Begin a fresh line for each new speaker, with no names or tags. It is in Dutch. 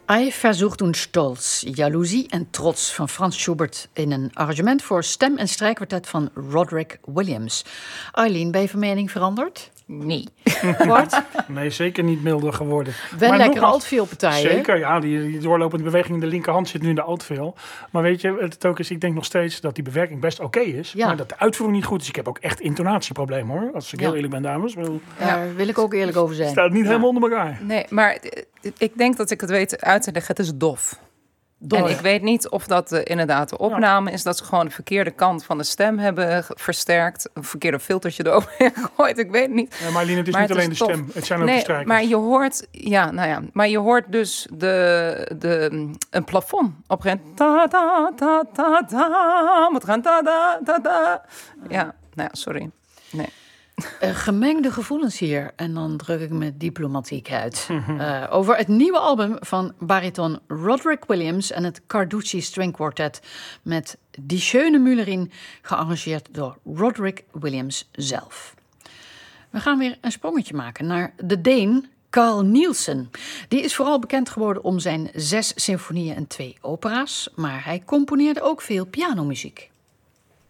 Eifersucht und Stolz, jaloezie en trots van Franz Schubert in een arrangement voor stem- en strijkkwartet van Roderick Williams. Eileen, ben je van mening veranderd?
Nee.
Bart?
Nee, zeker niet milder geworden.
Wel
Maar
lekker
nogmaals,
altveel partijen.
Zeker, ja, die doorlopende beweging in de linkerhand zit nu in de altveel. Maar weet je, het ook is, ik denk nog steeds dat die bewerking best oké is.
Ja.
Maar dat de uitvoering niet goed is. Ik heb ook echt intonatieproblemen hoor. Als ik heel eerlijk ben, dames.
Daar wil ik ook eerlijk over zijn.
Het staat niet helemaal onder elkaar.
Nee, maar ik denk dat ik het weet uit te leggen. Het is dof.
Dof.
En ik weet niet of dat inderdaad de opname is. Dat ze gewoon de verkeerde kant van de stem hebben versterkt. Een verkeerde filtertje eroverheen gegooid. Ik weet het niet.
Maar Lien, het is
Maar
niet
het
alleen
is
de
tof.
stem. Het zijn ook de
Nee,
strijkers.
maar je hoort... Ja, nou ja. Maar je hoort dus een plafond op een ta ta ta ta ta. Moet gaan ta ta ta ta. Ja, nou ja, sorry. Nee.
Gemengde gevoelens hier. En dan druk ik me diplomatiek uit. Over het nieuwe album van bariton Roderick Williams en het Carducci String Quartet met Die Schöne Müllerin, gearrangeerd door Roderick Williams zelf. We gaan weer een sprongetje maken naar de Deen Carl Nielsen. Die is vooral bekend geworden om zijn 6 symfonieën en 2 opera's, maar hij componeerde ook veel pianomuziek.